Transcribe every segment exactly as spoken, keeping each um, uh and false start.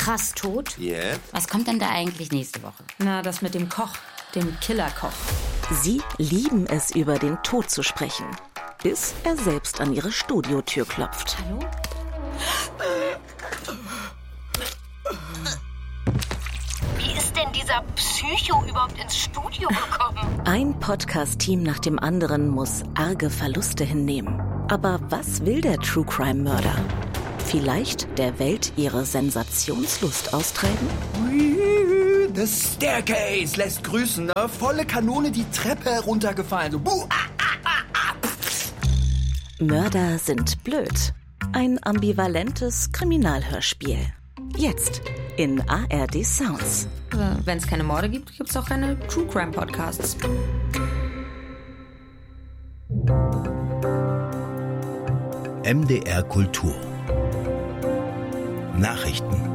krass tot. Yeah. Was kommt denn da eigentlich nächste Woche? Na, das mit dem Koch, dem Killerkoch. Sie lieben es, über den Tod zu sprechen, bis er selbst an ihre Studiotür klopft. Hallo? Wie ist denn dieser Psycho überhaupt ins Studio gekommen? Ein Podcast-Team nach dem anderen muss arge Verluste hinnehmen. Aber was will der True-Crime-Mörder? Vielleicht der Welt ihre Sensationslust austreiben? The Staircase lässt grüßen, ne? Volle Kanone die Treppe heruntergefallen. So, buh, ah, ah, ah, ah. Mörder sind blöd. Ein ambivalentes Kriminalhörspiel. Jetzt in A R D Sounds. Wenn es keine Morde gibt, gibt es auch keine True Crime Podcasts. M D R Kultur. Nachrichten.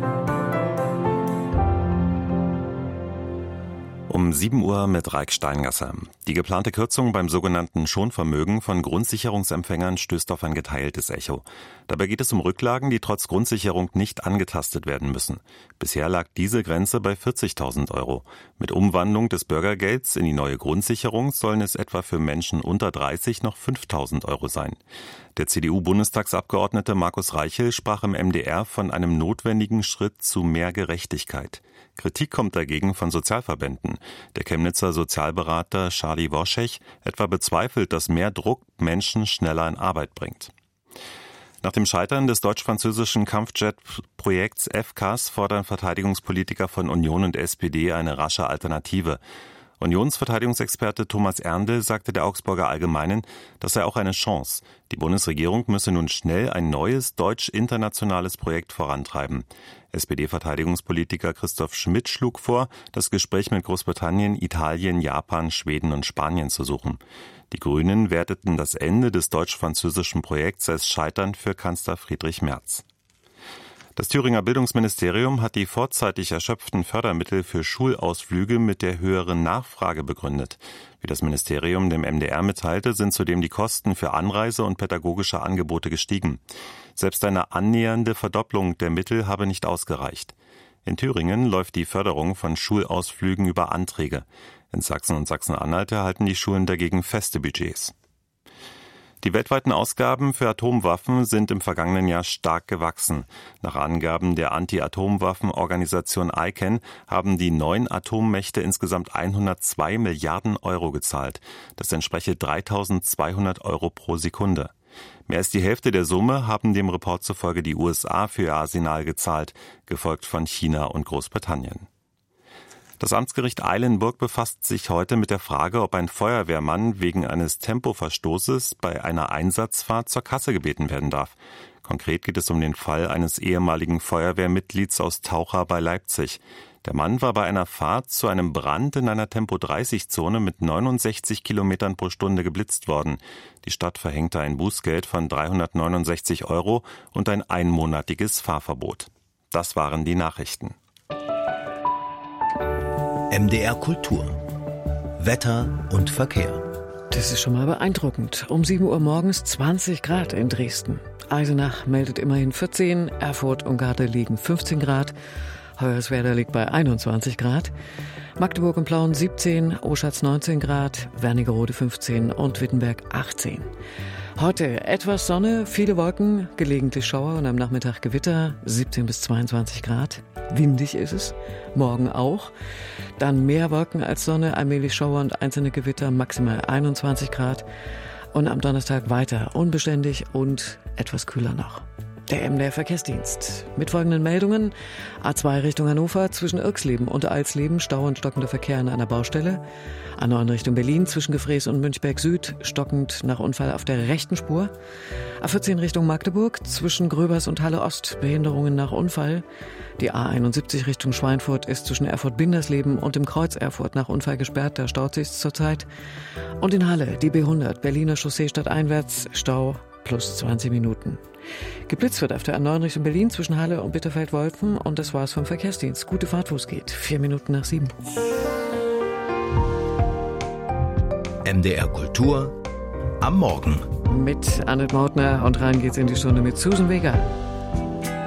Um sieben Uhr mit Raik Steingasser. Die geplante Kürzung beim sogenannten Schonvermögen von Grundsicherungsempfängern stößt auf ein geteiltes Echo. Dabei geht es um Rücklagen, die trotz Grundsicherung nicht angetastet werden müssen. Bisher lag diese Grenze bei vierzigtausend Euro. Mit Umwandlung des Bürgergelds in die neue Grundsicherung sollen es etwa für Menschen unter dreißig noch fünftausend Euro sein. Der C D U-Bundestagsabgeordnete Markus Reichel sprach im M D R von einem notwendigen Schritt zu mehr Gerechtigkeit. Kritik kommt dagegen von Sozialverbänden. Der Chemnitzer Sozialberater Charlie Worschech etwa bezweifelt, dass mehr Druck Menschen schneller in Arbeit bringt. Nach dem Scheitern des deutsch-französischen Kampfjet-Projekts F C A S fordern Verteidigungspolitiker von Union und S P D eine rasche Alternative. Unionsverteidigungsexperte Thomas Erndl sagte der Augsburger Allgemeinen, das sei auch eine Chance. Die Bundesregierung müsse nun schnell ein neues deutsch-internationales Projekt vorantreiben. S P D-Verteidigungspolitiker Christoph Schmidt schlug vor, das Gespräch mit Großbritannien, Italien, Japan, Schweden und Spanien zu suchen. Die Grünen werteten das Ende des deutsch-französischen Projekts als Scheitern für Kanzler Friedrich Merz. Das Thüringer Bildungsministerium hat die vorzeitig erschöpften Fördermittel für Schulausflüge mit der höheren Nachfrage begründet. Wie das Ministerium dem M D R mitteilte, sind zudem die Kosten für Anreise und pädagogische Angebote gestiegen. Selbst eine annähernde Verdopplung der Mittel habe nicht ausgereicht. In Thüringen läuft die Förderung von Schulausflügen über Anträge. In Sachsen und Sachsen-Anhalt erhalten die Schulen dagegen feste Budgets. Die weltweiten Ausgaben für Atomwaffen sind im vergangenen Jahr stark gewachsen. Nach Angaben der Anti-Atomwaffen-Organisation I C A N haben die neun Atommächte insgesamt hundertzwei Milliarden Euro gezahlt. Das entspreche dreitausendzweihundert Euro pro Sekunde. Mehr als die Hälfte der Summe haben dem Report zufolge die U S A für ihr Arsenal gezahlt, gefolgt von China und Großbritannien. Das Amtsgericht Eilenburg befasst sich heute mit der Frage, ob ein Feuerwehrmann wegen eines Tempoverstoßes bei einer Einsatzfahrt zur Kasse gebeten werden darf. Konkret geht es um den Fall eines ehemaligen Feuerwehrmitglieds aus Taucha bei Leipzig. Der Mann war bei einer Fahrt zu einem Brand in einer Tempo dreißig Zone mit neunundsechzig Kilometern pro Stunde geblitzt worden. Die Stadt verhängte ein Bußgeld von dreihundertneunundsechzig Euro und ein einmonatiges Fahrverbot. Das waren die Nachrichten. M D R Kultur. Wetter und Verkehr. Das ist schon mal beeindruckend. Um sieben Uhr morgens zwanzig Grad in Dresden. Eisenach meldet immerhin vierzehn, Erfurt und Garde liegen fünfzehn Grad, Hoyerswerda liegt bei einundzwanzig Grad, Magdeburg und Plauen siebzehn, Oschatz neunzehn Grad, Wernigerode fünfzehn und Wittenberg achtzehn. Heute etwas Sonne, viele Wolken, gelegentlich Schauer und am Nachmittag Gewitter, siebzehn bis zweiundzwanzig Grad. Windig ist es, morgen auch. Dann mehr Wolken als Sonne, allmählich Schauer und einzelne Gewitter, maximal einundzwanzig Grad. Und am Donnerstag weiter unbeständig und etwas kühler noch. Der M D R Verkehrsdienst. Mit folgenden Meldungen. A zwei Richtung Hannover, zwischen Irxleben und Alsleben, Stau und stockender Verkehr an einer Baustelle. A neun Richtung Berlin, zwischen Gefrees und Münchberg Süd, stockend nach Unfall auf der rechten Spur. A vierzehn Richtung Magdeburg, zwischen Gröbers und Halle Ost, Behinderungen nach Unfall. Die A einundsiebzig Richtung Schweinfurt ist zwischen Erfurt-Bindersleben und dem Kreuz Erfurt nach Unfall gesperrt, da staut sich zurzeit. Und in Halle, die B hundert, Berliner Chaussee stadteinwärts, Stau plus zwanzig Minuten. Geblitzt wird auf der A neun Richtung Berlin zwischen Halle und Bitterfeld-Wolfen und das war's vom Verkehrsdienst. Gute Fahrt, wo es geht. Vier Minuten nach sieben. M D R Kultur am Morgen. Mit Annette Mautner und rein geht's in die Stunde mit Susan Vega.